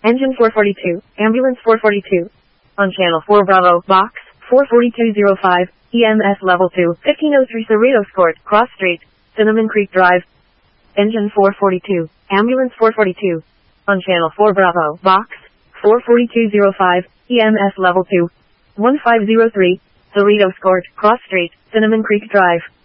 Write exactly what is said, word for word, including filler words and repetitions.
Engine four forty-two, Ambulance four forty-two. On Channel four Bravo, Box four forty-two oh five, E M S Level two, fifteen oh three Cerritos Court, Cross Street, Cinnamon Creek Drive. Engine four forty-two, Ambulance four forty-two. On Channel four Bravo, Box four forty-two oh five, E M S Level two, fifteen oh three, Cerritos Court, Cross Street, Cinnamon Creek Drive.